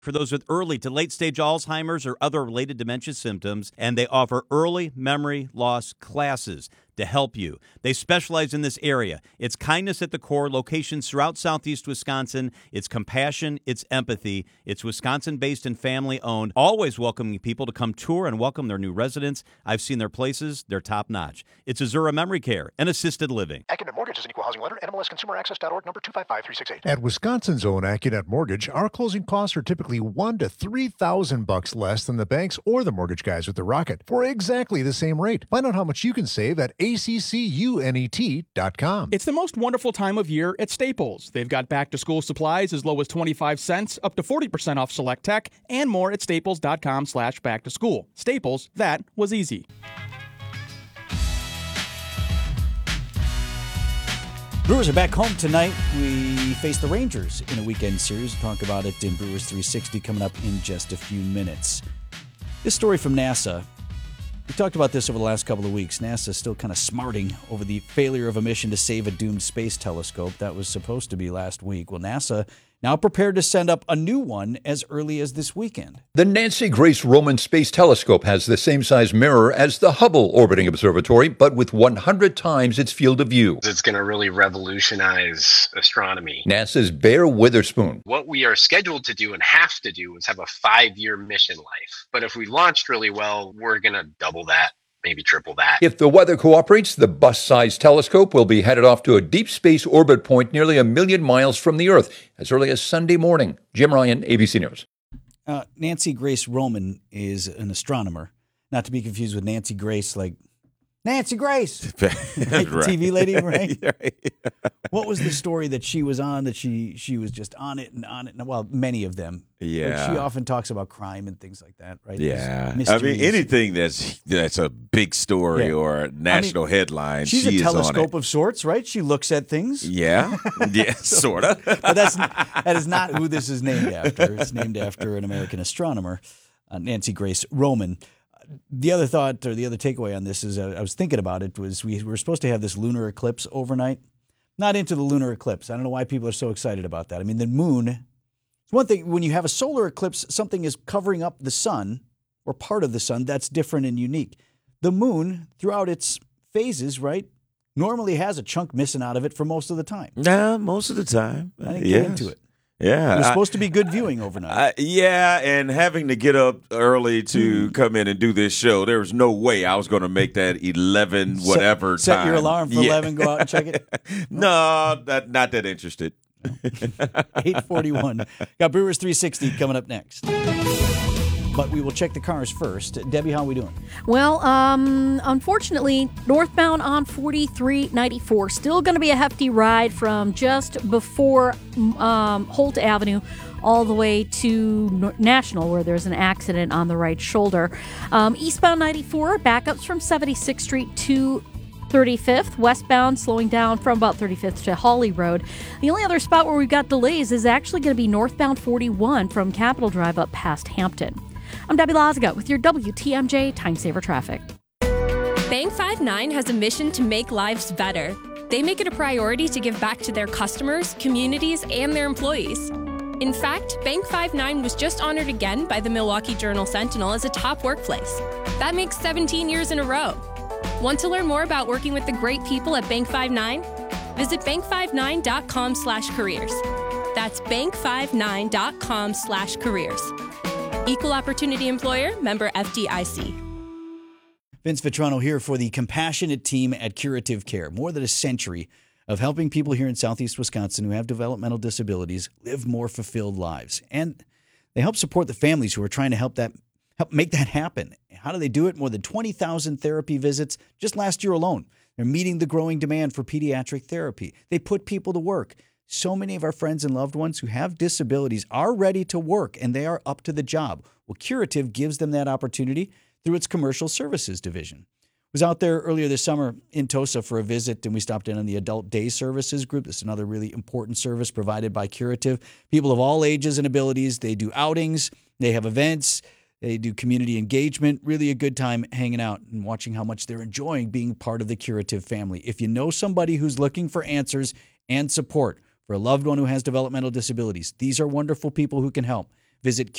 for those with early to late-stage Alzheimer's or other related dementia symptoms, and they offer early memory loss classes to help you. They specialize in this area. It's kindness at the core, locations throughout southeast Wisconsin. It's compassion, it's empathy. It's Wisconsin-based and family-owned, always welcoming people to come tour and welcome their new residents. I've seen their places. They're top-notch. It's Azura Memory Care and Assisted Living. Accunet Mortgage is an equal housing lender. NMLSConsumerAccess.org, number 255368. At Wisconsin's own Accunet Mortgage, our closing costs are typically $1,000 to $3,000 less than the banks or the mortgage guys with the Rocket for exactly the same rate. Find out how much you can save at accunet.com. It's the most wonderful time of year at Staples. They've got back-to-school supplies as low as 25 cents, up to 40% off select tech, and more at staples.com/back-to-school. Staples, that was easy. Brewers are back home tonight. We face the Rangers in a weekend series. We'll talk about it in Brewers 360 coming up in just a few minutes. This story from NASA. We talked about this over the last couple of weeks. NASA is still kind of smarting over the failure of a mission to save a doomed space telescope. That was supposed to be last week. Well, NASA now prepared to send up a new one as early as this weekend. The Nancy Grace Roman Space Telescope has the same size mirror as the Hubble Orbiting Observatory, but with 100 times its field of view. It's going to really revolutionize astronomy. NASA's Bear Witherspoon. What we are scheduled to do and have to do is have a 5-year mission life. But if we launched really well, we're going to double that. Maybe triple that. If the weather cooperates, the bus-sized telescope will be headed off to a deep space orbit point nearly 1 million miles from the Earth as early as Sunday morning. Jim Ryan, ABC News. Nancy Grace Roman is an astronomer, not to be confused with Nancy Grace, like Nancy Grace, right, the TV lady, right? Right. What was the story that she was on, that she was just on it and on it? Well, many of them. Yeah. But she often talks about crime and things like that, right? Yeah. I mean, anything that's a big story or a national headline, she's she a is telescope on it. of sorts, right? She looks at things. Yeah. Yeah, sort of. But that is not who this is named after. It's named after an American astronomer, Nancy Grace Roman. The other thought, or the other takeaway on this is, I was thinking about it, was we were supposed to have this lunar eclipse overnight. Not into the lunar eclipse. I don't know why people are so excited about that. I mean, the moon, it's one thing, when you have a solar eclipse, something is covering up the sun, or part of the sun, that's different and unique. The moon, throughout its phases, right, normally has a chunk missing out of it for most of the time. Yeah, most of the time. I didn't get into it. Yeah. It was supposed to be good viewing overnight. Yeah, and having to get up early to come in and do this show, there was no way I was going to make that 11 whatever set time. Your alarm for 11, go out and check it? No, not that interested. 8:41. Got Brewers 360 coming up next. But we will check the cars first. Debbie, how are we doing? Well, unfortunately, northbound on 4394, still going to be a hefty ride from just before Holt Avenue all the way to National, where there's an accident on the right shoulder. Eastbound 94, backups from 76th Street to 35th, westbound slowing down from about 35th to Hawley Road. The only other spot where we've got delays is actually going to be northbound 41 from Capitol Drive up past Hampton. I'm Debbie Lazaga with your WTMJ Time Saver Traffic. Bank 5-9 has a mission to make lives better. They make it a priority to give back to their customers, communities, and their employees. In fact, Bank 5-9 was just honored again by the Milwaukee Journal-Sentinel as a top workplace. That makes 17 years in a row. Want to learn more about working with the great people at Bank 5-9? Visit bank59.com/careers. That's bank59.com/careers. Equal Opportunity Employer, member FDIC. Vince Vitrano here for the compassionate team at Curative Care. More than a century of helping people here in southeast Wisconsin who have developmental disabilities live more fulfilled lives. And they help support the families who are trying to help make that happen. How do they do it? More than 20,000 therapy visits just last year alone. They're meeting the growing demand for pediatric therapy. They put people to work. So many of our friends and loved ones who have disabilities are ready to work, and they are up to the job. Well, Curative gives them that opportunity through its commercial services division. I was out there earlier this summer in Tosa for a visit, and we stopped in on the Adult Day Services group. This is another really important service provided by Curative. People of all ages and abilities, they do outings, they have events, they do community engagement. Really a good time hanging out and watching how much they're enjoying being part of the Curative family. If you know somebody who's looking for answers and support for a loved one who has developmental disabilities, these are wonderful people who can help. Visit